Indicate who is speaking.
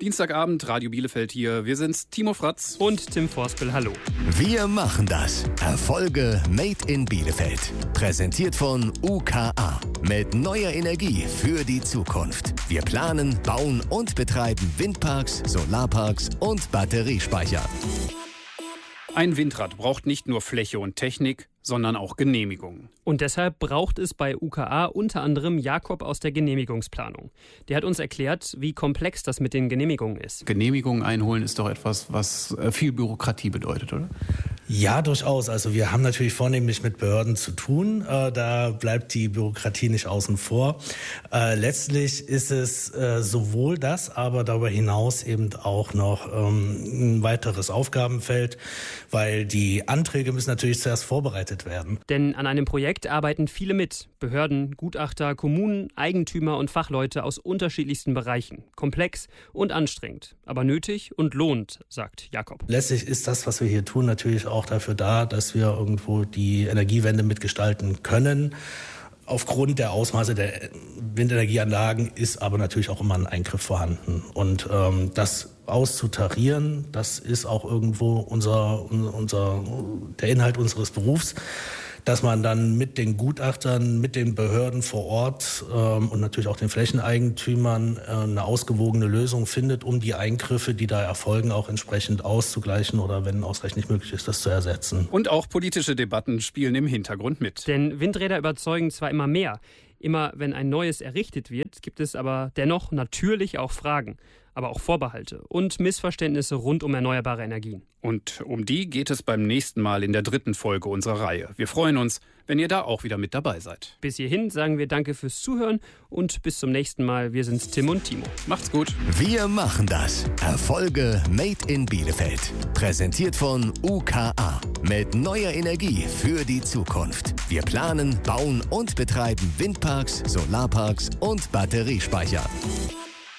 Speaker 1: Dienstagabend, Radio Bielefeld hier. Wir sind's, Timo Fratz
Speaker 2: und Tim Vorspel. Hallo.
Speaker 3: Wir machen das. Erfolge Made in Bielefeld. Präsentiert von UKA. Mit neuer Energie für die Zukunft. Wir planen, bauen und betreiben Windparks, Solarparks und Batteriespeicher.
Speaker 1: Ein Windrad braucht nicht nur Fläche und Technik, sondern auch Genehmigungen.
Speaker 2: Und deshalb braucht es bei UKA unter anderem Jakob aus der Genehmigungsplanung. Der hat uns erklärt, wie komplex das mit den Genehmigungen ist.
Speaker 1: Genehmigungen einholen ist doch etwas, was viel Bürokratie bedeutet, oder?
Speaker 4: Ja, durchaus. Also wir haben natürlich vornehmlich mit Behörden zu tun. Da bleibt die Bürokratie nicht außen vor. Letztlich ist es sowohl das, aber darüber hinaus eben auch noch ein weiteres Aufgabenfeld, weil die Anträge müssen natürlich zuerst vorbereitet werden.
Speaker 2: Denn an einem Projekt arbeiten viele mit. Behörden, Gutachter, Kommunen, Eigentümer und Fachleute aus unterschiedlichsten Bereichen. Komplex und anstrengend, aber nötig und lohnt, sagt Jakob.
Speaker 4: Letztlich ist das, was wir hier tun, natürlich auch dafür da, dass wir irgendwo die Energiewende mitgestalten können. Aufgrund der Ausmaße der Windenergieanlagen ist aber natürlich auch immer ein Eingriff vorhanden. Und das auszutarieren, das ist auch irgendwo der Inhalt unseres Berufs, dass man dann mit den Gutachtern, mit den Behörden vor Ort und natürlich auch den Flächeneigentümern eine ausgewogene Lösung findet, um die Eingriffe, die da erfolgen, auch entsprechend auszugleichen oder, wenn ausreichend nicht möglich ist, das zu ersetzen.
Speaker 1: Und auch politische Debatten spielen im Hintergrund mit.
Speaker 2: Denn Windräder überzeugen zwar immer mehr. Immer wenn ein neues errichtet wird, gibt es aber dennoch natürlich auch Fragen, aber auch Vorbehalte und Missverständnisse rund um erneuerbare Energien.
Speaker 1: Und um die geht es beim nächsten Mal in der 3. Folge unserer Reihe. Wir freuen uns, wenn ihr da auch wieder mit dabei seid.
Speaker 2: Bis hierhin sagen wir Danke fürs Zuhören und bis zum nächsten Mal. Wir sind's, Tim und Timo.
Speaker 1: Macht's gut.
Speaker 3: Wir machen das. Erfolge Made in Bielefeld. Präsentiert von UKA. Mit neuer Energie für die Zukunft. Wir planen, bauen und betreiben Windparks, Solarparks und Batteriespeicher.